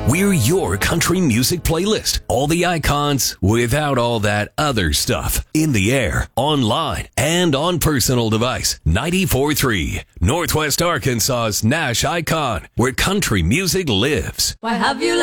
We're your country music playlist. All the icons without all that other stuff. In the air, online, and on personal device. 94.3, Northwest Arkansas's Nash Icon, where country music lives. Why have you